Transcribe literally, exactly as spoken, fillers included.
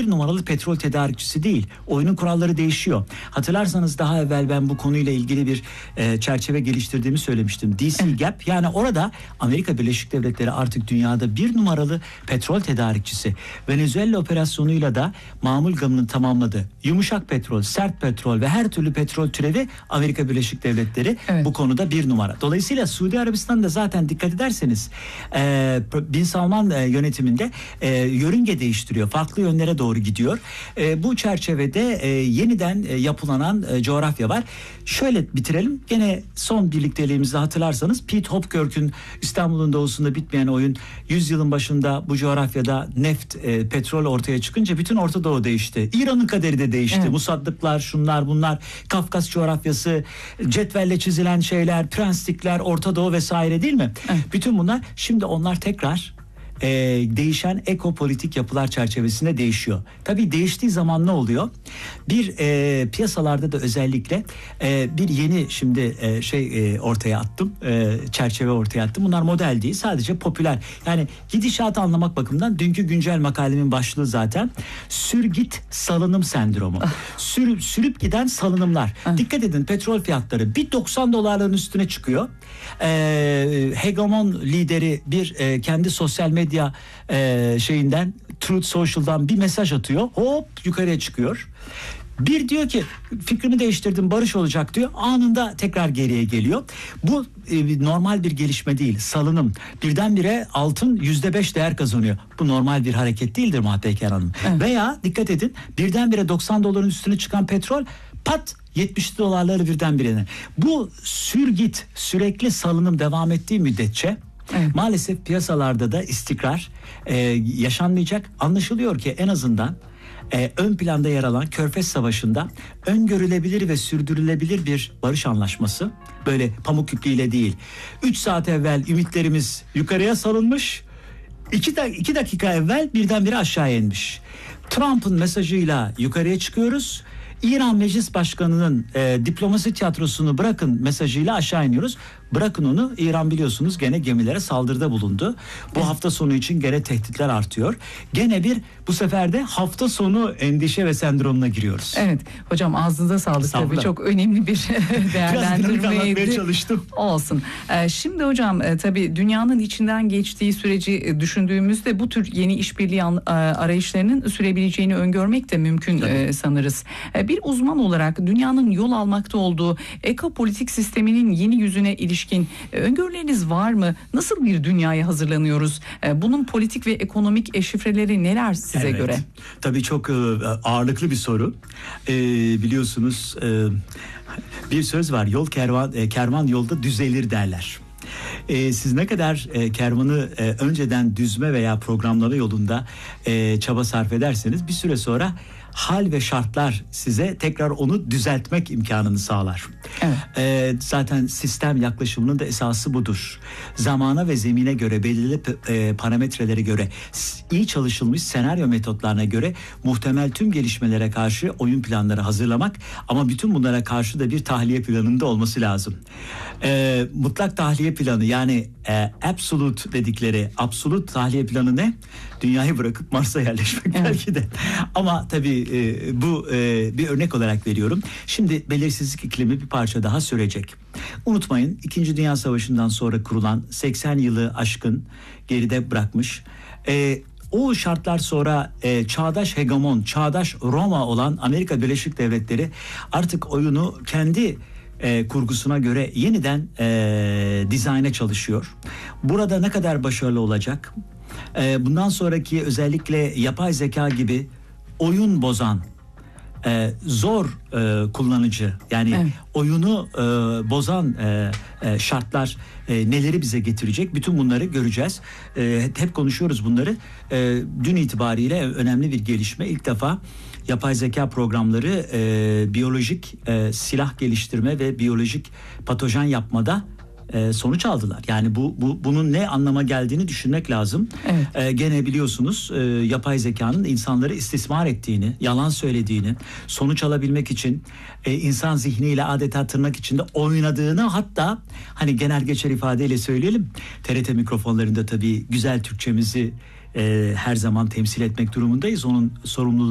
bir numaralı petrol tedarikçisi değil. Oyunun kuralları değişiyor. Hatırlarsanız daha evvel ben bu konuyla ilgili bir e, çerçeve geliştirdiğimi söylemiştim. D C Gap, yani orada Amerika Birleşik Devletleri artık dünyada bir numaralı petrol tedarikçisi. Venezuela operasyonuyla da mamul gamını tamamladı. Yumuşak petrol, sert petrol ve her türlü petrol türevi Amerika Birleşik Devletleri evet. bu konuda bir numara. Dolayısıyla Suudi Arabistan'da zaten dikkat ederseniz e, Bin Salman e, yönetiminde e, yörünge değiştiriyor. Farklı yönlere doğru gidiyor. E, bu çerçevede e, yeniden e, yapılanan e, coğrafya var. Şöyle bitirelim. Gene son birlikteliğimizde hatırlarsanız Pete Hopkirk'ün İstanbul'un doğusunda bitmeyen oyun, yüzyılın başında bu coğrafyada neft, e, petrol ortaya çıkınca bütün Orta Doğu değişti. İran'ın kaderi de değişti. Evet. Musaddıklar, şunlar bunlar, Kafkas coğrafyası, cetvelle çizilen şeyler, prenslikler, Orta Doğu vesaire, değil mi? Evet. Bütün bunlar şimdi onlar tekrar e, değişen ekopolitik yapılar çerçevesinde değişiyor. Tabii değiştiği zaman ne oluyor? Bir e, piyasalarda da özellikle e, bir yeni şimdi e, şey e, ortaya attım, e, çerçeve ortaya attım. Bunlar model değil, sadece popüler. Yani gidişatı anlamak bakımından dünkü güncel makalemin başlığı zaten sür git salınım sendromu. Sürüp, sürüp giden salınımlar. Dikkat edin, petrol fiyatları bir doksan dolarların üstüne çıkıyor. E, hegemon lideri bir e, kendi sosyal medya e, şeyinden, Truth Social'dan bir mesaj atıyor. Hop yukarıya çıkıyor. Bir diyor ki fikrimi değiştirdim, barış olacak diyor. Anında tekrar geriye geliyor. Bu e, normal bir gelişme değil. Salınım. Birdenbire altın yüzde beş değer kazanıyor. Bu normal bir hareket değildir Muhabbeyker Hanım. Evet. Veya dikkat edin, birdenbire doksan doların üstüne çıkan petrol pat yetmiş dolarları birdenbire. Bu sürgit, sürekli salınım devam ettiği müddetçe evet. maalesef piyasalarda da istikrar e, yaşanmayacak. Anlaşılıyor ki en azından e, ön planda yer alan Körfez Savaşı'nda öngörülebilir ve sürdürülebilir bir barış anlaşması, böyle pamuk ipliğiyle değil. Üç saat evvel ümitlerimiz yukarıya salınmış, iki, da, iki dakika evvel birdenbire aşağı inmiş. Trump'ın mesajıyla yukarıya çıkıyoruz. İran Meclis Başkanı'nın e, diplomasi tiyatrosunu bırakın mesajıyla aşağı iniyoruz. Bırakın onu, İran biliyorsunuz gene gemilere saldırıda bulundu. Bu evet. hafta sonu için gene tehditler artıyor. Gene bir bu sefer de hafta sonu endişe ve sendromuna giriyoruz. Evet hocam, ağzınıza sağlık. Sağ tabii çok önemli bir değerlendirmeydi. Çalıştım. Olsun. Ee, şimdi hocam e, tabii dünyanın içinden geçtiği süreci e, düşündüğümüzde bu tür yeni işbirliği an, e, arayışlarının sürebileceğini öngörmek de mümkün e, sanırız. E, bir uzman olarak dünyanın yol almakta olduğu ekopolitik sisteminin yeni yüzüne ilişkin öngörüleriniz var mı? Nasıl bir dünyaya hazırlanıyoruz? Bunun politik ve ekonomik şifreleri neler size evet. göre? Tabii çok ağırlıklı bir soru. Ee, biliyorsunuz bir söz var. Yol kervan, kervan yolda düzelir derler. Ee, siz ne kadar e, kervanı e, önceden düzme veya programlama yolunda e, çaba sarf ederseniz bir süre sonra hal ve şartlar size tekrar onu düzeltmek imkanını sağlar. Evet. Ee, zaten sistem yaklaşımının da esası budur. Zamana ve zemine göre, belirli e, parametrelere göre, iyi çalışılmış senaryo metotlarına göre muhtemel tüm gelişmelere karşı oyun planları hazırlamak, ama bütün bunlara karşı da bir tahliye planında olması lazım. Ee, mutlak tahliye planı, yani e, absolute dedikleri absolut tahliye planı ne? Dünyayı bırakıp Mars'a yerleşmek evet. belki de. Ama tabii e, bu e, bir örnek olarak veriyorum. Şimdi belirsizlik iklimi bir parça daha sürecek. Unutmayın, İkinci Dünya Savaşı'ndan sonra kurulan, seksen yılı aşkın geride bırakmış. E, o şartlar sonra e, çağdaş hegemon, çağdaş Roma olan Amerika Birleşik Devletleri artık oyunu kendi E, kurgusuna göre yeniden e, dizayna çalışıyor. Burada ne kadar başarılı olacak? E, bundan sonraki özellikle yapay zeka gibi oyun bozan, e, zor e, kullanıcı, yani evet. oyunu e, bozan e, e, şartlar e, neleri bize getirecek? Bütün bunları göreceğiz. E, hep konuşuyoruz bunları. E, dün itibariyle önemli bir gelişme. İlk defa yapay zeka programları e, biyolojik e, silah geliştirme ve biyolojik patojen yapmada e, sonuç aldılar. Yani bu, bu bunun ne anlama geldiğini düşünmek lazım. Evet. E, gene biliyorsunuz e, yapay zekanın insanları istismar ettiğini, yalan söylediğini, sonuç alabilmek için e, insan zihniyle adeta tırnak içinde oynadığını, hatta hani genel geçer ifadeyle söyleyelim, T R T mikrofonlarında tabii güzel Türkçemizi e, her zaman temsil etmek durumundayız. Onun sorumluluğu